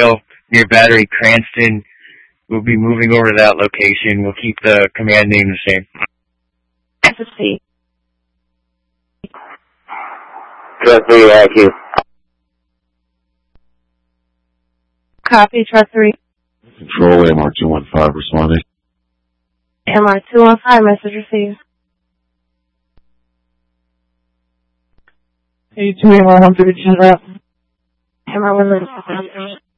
oil near Battery Cranston. We'll be moving over to that location. We'll keep the command name the same. SSC. Trust 3, IQ. Copy, Trust 3. Control MR215 responding. MR215, message received. A2 MR132 route. MR132.